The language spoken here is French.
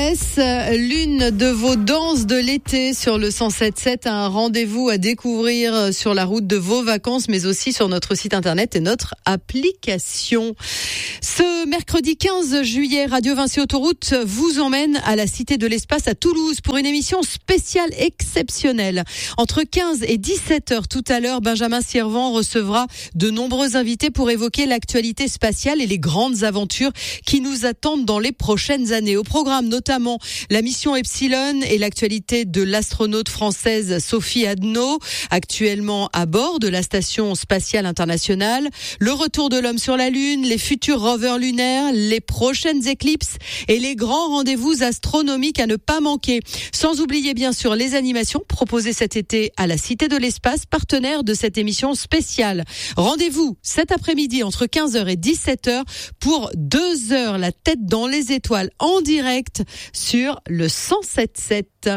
Est-ce l'une de vos danses de l'été sur le 107.7, un rendez-vous à découvrir sur la route de vos vacances, mais aussi sur notre site internet et notre application. Ce mercredi 15 juillet, Radio Vinci Autoroute vous emmène à la Cité de l'Espace à Toulouse pour une émission spéciale exceptionnelle. Entre 15 et 17 heures tout à l'heure, Benjamin Sirvent recevra de nombreux invités pour évoquer l'actualité spatiale et les grandes aventures qui nous attendent dans les prochaines années. Au programme notamment la mission Epsilon et l'actualité de l'astronaute française Sophie Adno, actuellement à bord de la Station spatiale internationale, le retour de l'homme sur la Lune, les futurs rovers lunaires, les prochaines éclipses et les grands rendez-vous astronomiques à ne pas manquer. Sans oublier bien sûr les animations proposées cet été à la Cité de l'Espace, partenaire de cette émission spéciale. Rendez-vous cet après-midi entre 15h et 17h pour 2 heures la tête dans les étoiles en direct sur le 107.7.